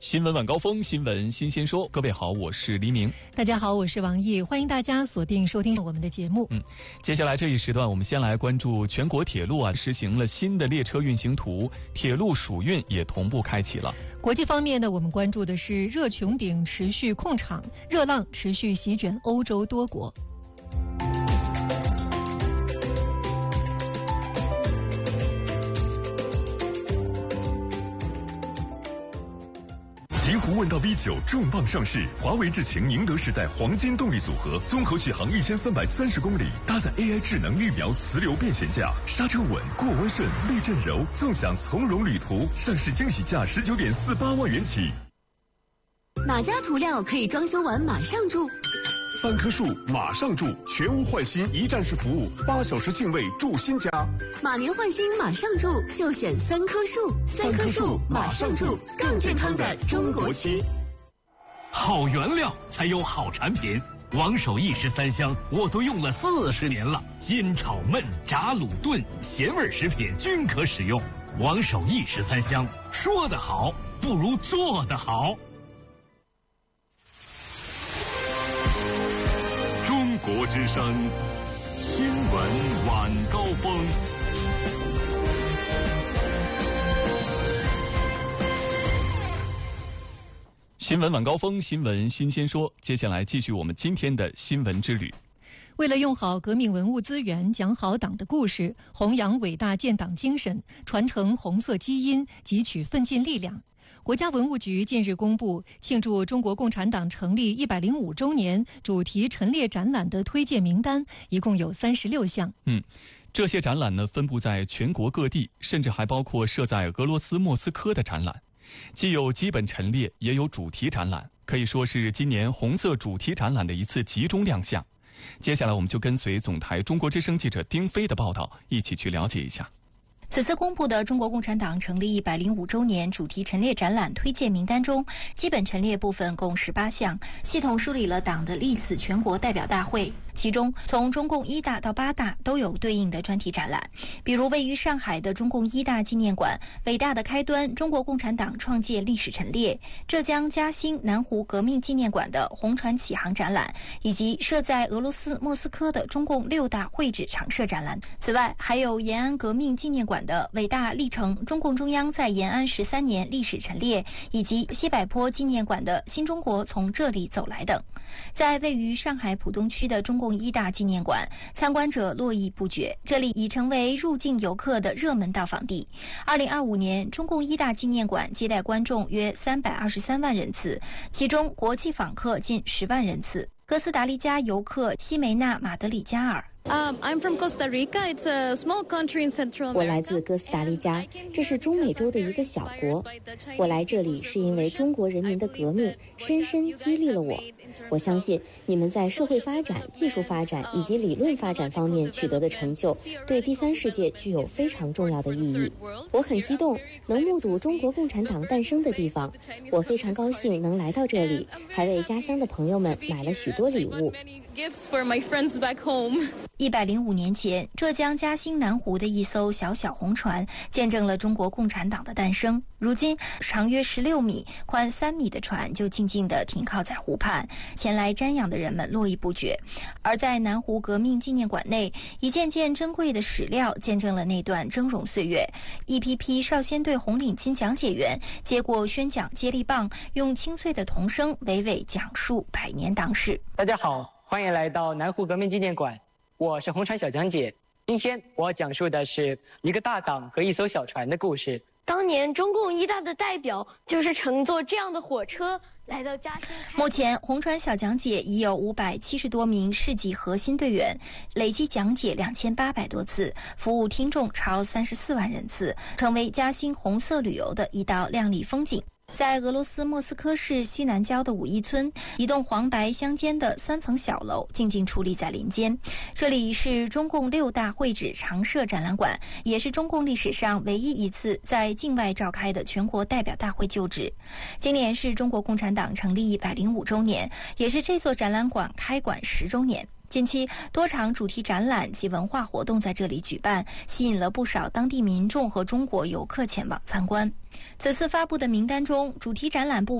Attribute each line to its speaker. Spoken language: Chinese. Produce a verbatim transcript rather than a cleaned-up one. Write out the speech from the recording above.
Speaker 1: 新闻晚高峰，新闻新鲜说。各位好，我是黎明。
Speaker 2: 大家好，我是王毅，欢迎大家锁定收听我们的节目。
Speaker 1: 嗯，接下来这一时段，我们先来关注全国铁路啊实行了新的列车运行图，铁路暑运也同步开启了。
Speaker 2: 国际方面呢，我们关注的是热穹顶持续控场，热浪持续席卷欧洲多国。
Speaker 3: 极狐问道 V 九重磅上市，华为智擎宁德时代黄金动力组合，综合续航一千三百三十公里，搭载 A I 智能预瞄磁流变悬架，刹车稳，过弯顺，避震柔，纵享从容旅途。上市惊喜价十九点四八万元起。
Speaker 4: 哪家涂料可以装修完马上住？
Speaker 5: 三棵树马上住，全屋换新一站式服务，八小时净位住新家。
Speaker 4: 马年换新马上住，就选三棵树。三棵树马上住，更健康的中国区。
Speaker 6: 好原料才有好产品，王守义十三香我都用了四十年了，煎炒焖炸卤炖咸味食品均可使用。王守义十三香，说得好不如做得好。
Speaker 3: 中国之声新闻晚高峰。
Speaker 1: 新闻晚高峰，新闻新鲜说。接下来继续我们今天的新闻之旅。
Speaker 2: 为了用好革命文物资源，讲好党的故事，弘扬伟大建党精神，传承红色基因，汲取奋进力量，国家文物局近日公布庆祝中国共产党成立一百零五周年主题陈列展览的推荐名单，一共有三十六项。
Speaker 1: 嗯，这些展览呢分布在全国各地，甚至还包括设在俄罗斯莫斯科的展览，既有基本陈列，也有主题展览，可以说是今年红色主题展览的一次集中亮相。接下来我们就跟随总台中国之声记者丁飞的报道，一起去了解一下。
Speaker 7: 此次公布的中国共产党成立一百零五周年主题陈列展览推荐名单中，基本陈列部分共十八项，系统梳理了党的历次全国代表大会。其中，从中共一大到八大都有对应的专题展览，比如位于上海的中共一大纪念馆“伟大的开端：中国共产党创建历史陈列”，浙江嘉兴南湖革命纪念馆的“红船启航”展览，以及设在俄罗斯莫斯科的中共六大会址常设展览。此外，还有延安革命纪念馆的伟大历程中共中央在延安十三年历史陈列，以及西柏坡纪念馆的新中国从这里走来等。在位于上海浦东区的中共一大纪念馆，参观者络绎不绝，这里已成为入境游客的热门到访地。二零二五年，中共一大纪念馆接待观众约三百二十三万人次，其中国际访客近十万人次。哥斯达黎加游客西梅纳马德里加尔。
Speaker 8: Um, I'm from Costa Rica. It's a small country in Central America.
Speaker 9: 我来自哥斯达黎加，这是中美洲的一个小国。我来这里是因为中国人民的革命深深激励了我。我相信你们在社会发展、技术发展以及理论发展方面取得的成就，对第三世界具有非常重要的意义。我很激动能目睹中国共产党诞生的地方，我非常高兴能来到这里，还为家乡的朋友们买了许多礼物。
Speaker 7: 一百零五年前，浙江嘉兴南湖的一艘小小红船，见证了中国共产党的诞生。如今，长约十六米、宽三米的船就静静地停靠在湖畔，前来瞻仰的人们络绎不绝。而在南湖革命纪念馆内，一件件珍贵的史料见证了那段峥嵘岁月。一批批少先队红领巾讲解员接过宣讲接力棒，用清脆的童声娓娓讲述百年党史。
Speaker 10: 大家好，欢迎来到南湖革命纪念馆。我是红船小讲解，今天我要讲述的是一个大党和一艘小船的故事。
Speaker 11: 当年中共一大的代表就是乘坐这样的火车来到嘉兴。
Speaker 7: 目前红船小讲解已有五百七十多名市级核心队员，累计讲解两千八百多次，服务听众超三十四万人次，成为嘉兴红色旅游的一道亮丽风景。在俄罗斯莫斯科市西南郊的五一村，一栋黄白相间的三层小楼静静矗立在林间。这里是中共六大会址常设展览馆，也是中共历史上唯一一次在境外召开的全国代表大会旧址。今年是中国共产党成立一百零五周年，也是这座展览馆开馆十周年。近期多场主题展览及文化活动在这里举办，吸引了不少当地民众和中国游客前往参观。此次发布的名单中，主题展览部